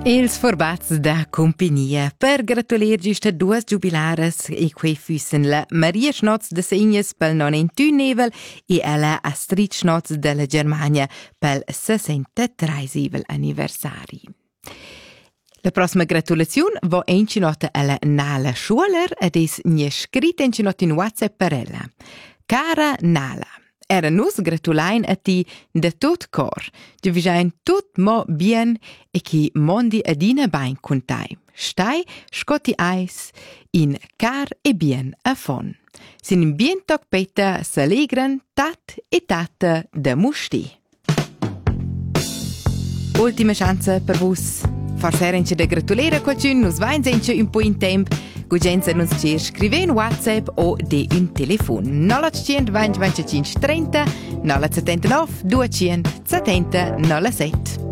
Els forbats da compagnia per gratulier giusta duas jubilares e quei füssen la Maria Schnotz de Segnes pel 91 nevel e la Astrid Schnotz de la Germania pel 63 anniversari. La prossima gratulazione va encinota alla Nala Schuler ed es nie scritta encinota in WhatsApp per ella. Cara Nala, era nus gratulain a ti de tot cor, di visain tot mo bien e chi mondi adina bain contai. Stai, scotti eis, in car e bien a fon. Sin bien toc peta s'allegran tat e tata de musti. Ultima chance per vos. Forse erenche de gratulera qualcun, nus vain senche un po' in temp, gugenza nus cer scrive in WhatsApp o de un telefon. 900 20 25 30 979 270 07.